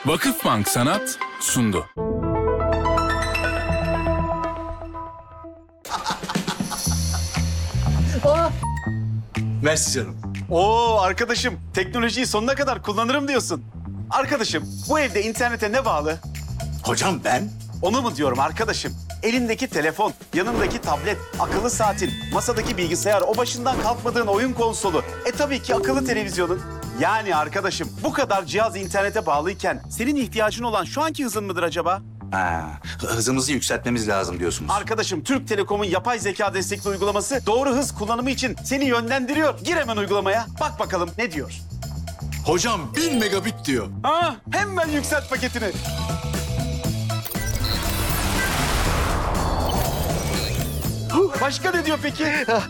Vakıfbank Sanat sundu. Mersi canım. Oo arkadaşım, teknolojiyi sonuna kadar kullanırım diyorsun. Arkadaşım, bu evde internete ne bağlı? Hocam ben? Onu mu diyorum arkadaşım? Elindeki telefon, yanındaki tablet, akıllı saatin, masadaki bilgisayar, o başından kalkmadığın oyun konsolu. Tabii ki akıllı televizyonun. Yani arkadaşım, bu kadar cihaz internete bağlıyken senin ihtiyacın olan şu anki hızın mıdır acaba? Ha, hızımızı yükseltmemiz lazım diyorsunuz. Arkadaşım, Türk Telekom'un yapay zeka destekli uygulaması doğru hız kullanımı için seni yönlendiriyor. Gir hemen uygulamaya, bak bakalım ne diyor. Hocam 1000 megabit diyor. Ha, hemen yükselt paketini. Başka ne diyor peki?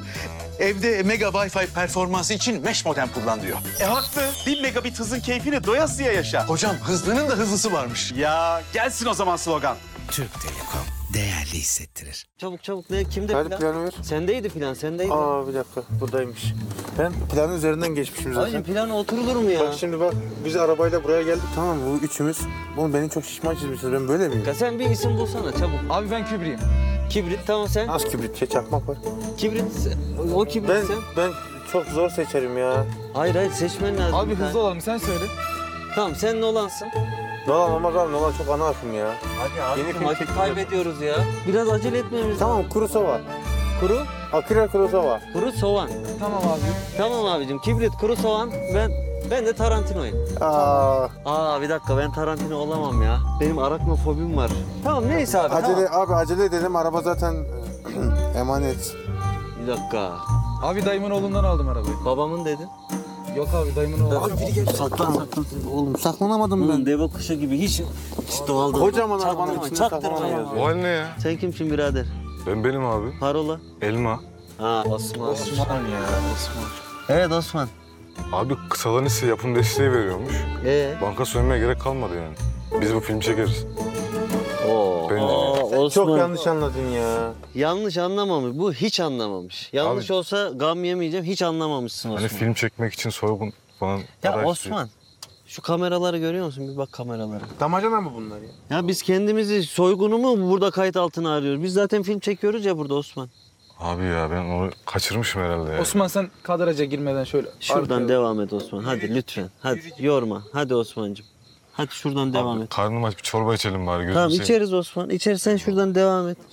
Evde mega Wi-Fi performansı için mesh modem kullan diyor. Haklı. 1000 megabit hızın keyfini doyasıya yaşa. Hocam hızlının da hızlısı varmış. Ya gelsin o zaman slogan. Türk Telekom değerli hissettirir. Çabuk çabuk ne? Kimde Hadi plan? planı ver. Sendeydi plan, sendeydi. Aa bir dakika buradaymış. Ben planın üzerinden geçmişim zaten. Hacım plana oturulur mu ya? Bak şimdi bak biz arabayla buraya geldik tamam mı? Bu üçümüz. Oğlum beni çok şişman çizmişsiniz. Ben böyle miyim? Ya sen bir isim bulsana çabuk. Abi ben Kübriyim. Kibrit tamam sen. Az kibrit, çakmak var. Kibrit o kibrit Ben sen. ben çok zor seçerim ya. Hayır seçmen lazım. Abi bir tane. hızlı olalım sen söyle. Tamam sen ne olansın? Nolan olmaz abi. Nolan çok ana akım ya. Hadi abi. Yeni film Vakit çektim. kaybediyoruz ya. Biraz acele etmemiz. Tamam Kurosawa. Kuru, Akira Kurosawa. kuru soğan. Tamam abi. Tamam abicim kibrit, kuru soğan. Ben de Tarantino'yum. Bir dakika ben Tarantino olamam ya. Benim araknofobim var. Tamam neyse abi Acele edelim. Araba zaten emanet. Bir dakika. Abi dayımın oğlundan aldım arabayı. Babamın dedin. Yok abi dayımın oğlu. Abi biri geldi. Saklan. Oğlum saklanamadım Oğlum deve kuşu gibi hiç doğal değil. Kocaman arabanın Çaktırma, içinde çaktırma saklanamıyoruz ya. ya. O hal ne ya? Sen kimsin birader? Benim abi. Parola. Elma. Ha Osman. Osman ya Osman. Evet Osman. Abi kısalan ise yapım desteği veriyormuş. Banka soymaya gerek kalmadı yani. Biz bu film çekeriz. Oo. Bence. Osman. Çok yanlış anladın ya. Yanlış anlamamış. Bu hiç anlamamış. Yanlış Abi- olsa gam yemeyeceğim. Hiç anlamamışsın Osman. Hani film çekmek için soygun falan. Ya para Osman. Şu kameraları görüyor musun? Bir bak kameralara. Damacana mı bunlar ya? Ya biz kendimizi soygunu mu burada kayıt altına arıyoruz? Biz zaten film çekiyoruz ya burada Osman. istiyor. Abi ya ben onu kaçırmışım herhalde ya. Osman sen kadraja girmeden şöyle. Şuradan arkaya- devam et Osman. Hadi lütfen. Hadi yorma. Hadi Osman'cığım. Hadi şuradan devam Abi, et. karnım aç bir çorba içelim bari. Gözüm Tamam seveyim. içeriz Osman. İçeriz sen şuradan devam et.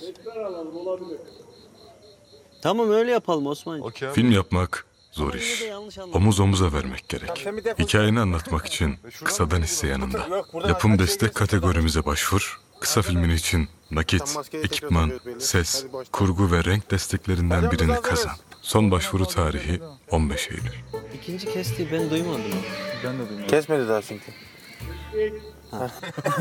Tamam öyle yapalım Osman'cığım. Okey abi. Film yapmak zor iş. Omuz omuza vermek gerek. Hikayeni anlatmak için kısadan hisse yanında. Yapım destek kategorimize başvur. Kısa filmin için nakit, ekipman, ses, kurgu ve renk desteklerinden birini kazan. Son başvuru tarihi 15 Eylül. İkinci kestiği ben duymadım. Ben de duymuyorum. Kesmedi daha çünkü.